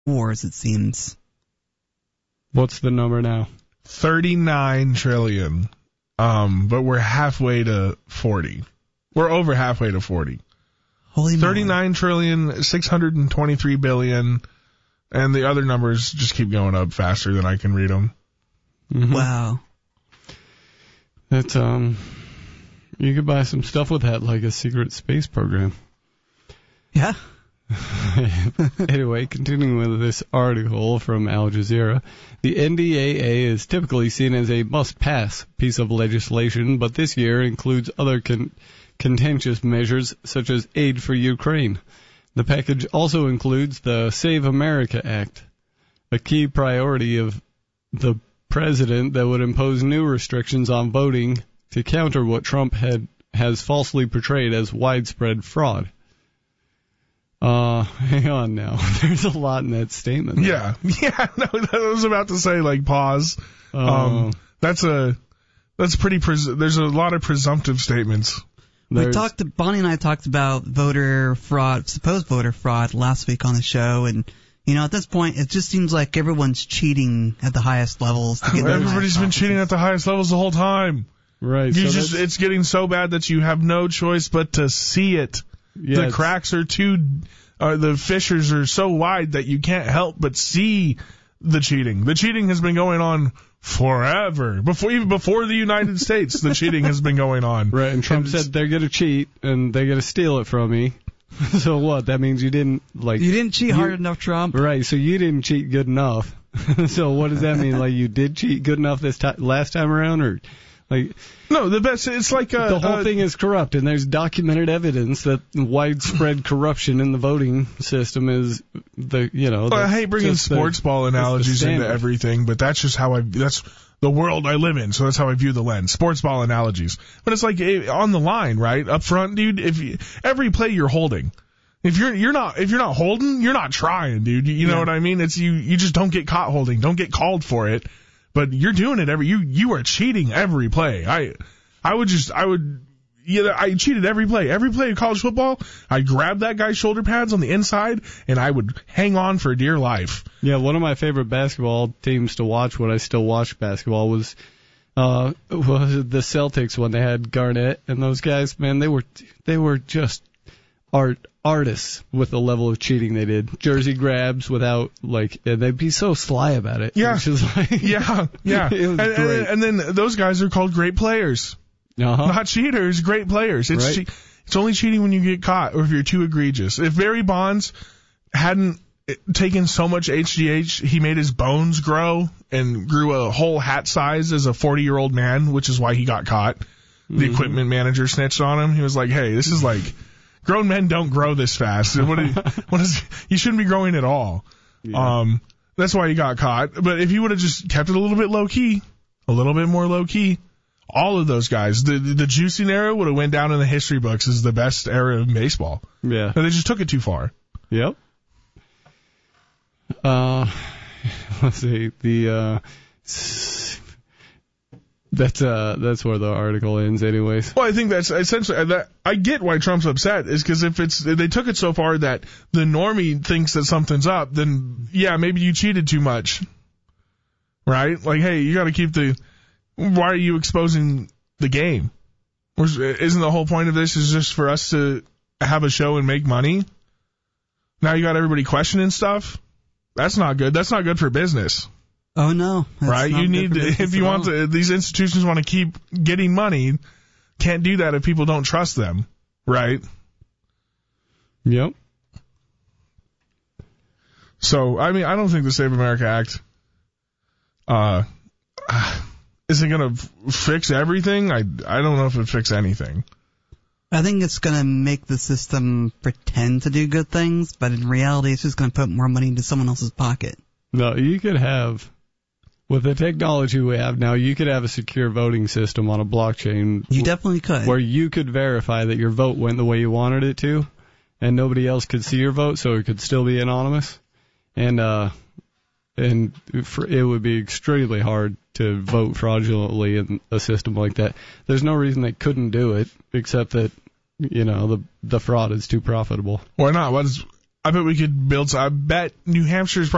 wars, it seems. What's the number now? 39 trillion. But we're halfway to 40. We're over halfway to 40. Holy 39 trillion, 623 billion, and the other numbers just keep going up faster than I can read them. Mm-hmm. Wow. That's, you could buy some stuff with that, like a secret space program. Yeah. Anyway, continuing with this article from Al Jazeera, the NDAA is typically seen as a must-pass piece of legislation, but this year includes other contentious measures such as aid for Ukraine. The package also includes the Save America Act, a key priority of the president that would impose new restrictions on voting to counter what Trump has falsely portrayed as widespread fraud. Hang on now. There's a lot in that statement. Yeah. No, I was about to say, like, pause. There's a lot of presumptive statements. Bonnie and I talked about voter fraud, supposed voter fraud last week on the show, and at this point, it just seems like everyone's cheating at the highest levels. Everybody's been cheating at the highest levels the whole time. Right. It's getting so bad that you have no choice but to see it. Yeah, the cracks are the fissures are so wide that you can't help but see the cheating. The cheating has been going on forever. Even before the United States, the cheating has been going on. Right, and Trump said they're going to cheat and they're going to steal it from me. So what? That means you didn't cheat hard enough, Trump. Right, so you didn't cheat good enough. So what does that mean? Like, you did cheat good enough last time around, or like? No, the best. It's like the whole thing is corrupt, and there's documented evidence that widespread corruption in the voting system is I hate bringing sports ball analogies into everything, but that's just how that's the world I live in, so that's how I view the lens. Sports ball analogies, but it's like on the line, right up front, dude. Every play you're holding, if you're not holding, you're not trying, dude. You know what I mean? It's you just don't get caught holding, don't get called for it. But you're doing it you are cheating every play. I cheated every play. Every play of college football, I grabbed that guy's shoulder pads on the inside and I would hang on for dear life. Yeah, one of my favorite basketball teams to watch when I still watch basketball was the Celtics when they had Garnett and those guys. Man, they were just artists with the level of cheating they did. Jersey grabs without, they'd be so sly about it. Yeah. Which is yeah. It was great. And then those guys are called great players. Uh-huh. Not cheaters, great players. It's only cheating when you get caught or if you're too egregious. If Barry Bonds hadn't taken so much HGH, he made his bones grow and grew a whole hat size as a 40-year-old man, which is why he got caught. The equipment manager snitched on him. He was like, hey, this is like... grown men don't grow this fast. You shouldn't be growing at all. Yeah. That's why he got caught. But if he would have just kept it a little bit low key, a little bit more low key, all of those guys, the juicing era would have went down in the history books as the best era of baseball. Yeah. But they just took it too far. Yep. Let's see. That's where the article ends anyways. Well, I think that's essentially, I get why Trump's upset, is because if they took it so far that the normie thinks that something's up, then yeah, maybe you cheated too much. Right? Like, hey, you gotta why are you exposing the game? Isn't the whole point of this is just for us to have a show and make money? Now you got everybody questioning stuff? That's not good. That's not good for business. Oh no! Right? You need if you want these institutions want to keep getting money, can't do that if people don't trust them, right? Yep. So I mean, I don't think the Save America Act isn't going to fix everything. I don't know if it fixes anything. I think it's going to make the system pretend to do good things, but in reality, it's just going to put more money into someone else's pocket. No, you could have. With the technology we have now, you could have a secure voting system on a blockchain. You definitely could. Where you could verify that your vote went the way you wanted it to, and nobody else could see your vote, so it could still be anonymous. And it would be extremely hard to vote fraudulently in a system like that. There's no reason they couldn't do it, except that, the fraud is too profitable. Why not? I bet we could build. I bet New Hampshire's